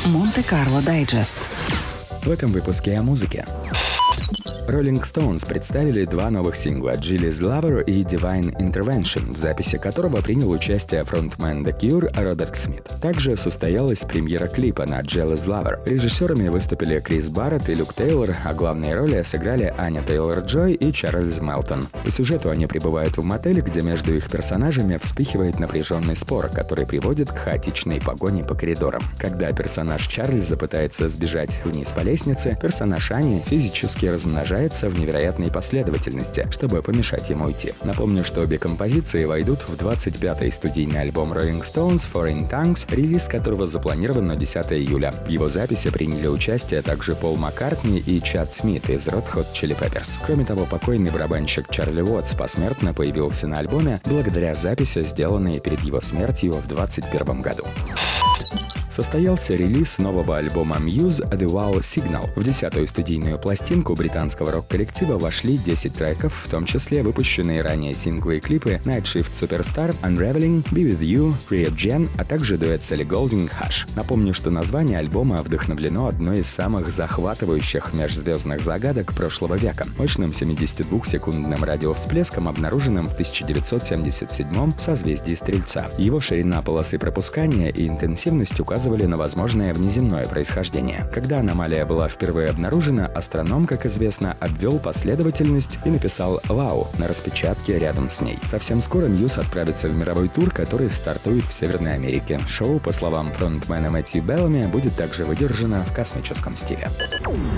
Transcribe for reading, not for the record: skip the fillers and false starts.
Монте-Карло Дайджест. В этом выпуске о музыке. Rolling Stones представили два новых сингла «Jealous Lover» и «Divine Intervention», в записи которого принял участие фронтмен The Cure Роберт Смит. Также состоялась премьера клипа на «Jealous Lover». Режиссерами выступили Крис Барретт и Люк Тейлор, а главные роли сыграли Аня Тейлор-Джой и Чарльз Мелтон. По сюжету они прибывают в мотель, где между их персонажами вспыхивает напряженный спор, который приводит к хаотичной погоне по коридорам. Когда персонаж Чарльза пытается сбежать вниз по лестнице, персонаж Ани физически размножается в невероятной последовательности, чтобы помешать ему уйти. Напомню, что обе композиции войдут в 25-й студийный альбом Rolling Stones Foreign Tongues, релиз которого запланирован на 10 июля. В его записи приняли участие также Пол Маккартни и Чад Смит из Red Hot Chili Peppers. Кроме того, покойный барабанщик Чарли Уотс посмертно появился на альбоме благодаря записи, сделанной перед его смертью в 2021 году. Состоялся релиз нового альбома Muse The Wow Signal. В 10-ю студийную пластинку британского рок-коллектива вошли 10 треков, в том числе выпущенные ранее синглы и клипы Night Shift Superstar, Unraveling, Be With You, Free Up Jen, а также дуэт с Элли Голдинг Hush. Напомню, что название альбома вдохновлено одной из самых захватывающих межзвездных загадок прошлого века — мощным 72-секундным радиовсплеском, обнаруженным в 1977 в созвездии Стрельца. Его ширина полосы пропускания и интенсивность указывали на возможное внеземное происхождение. Когда аномалия была впервые обнаружена, астроном, как известно, обвел последовательность и написал «Вау» на распечатке рядом с ней. Совсем скоро Muse отправится в мировой тур, который стартует в Северной Америке. Шоу, по словам фронтмена Мэтью Беллами, будет также выдержано в космическом стиле.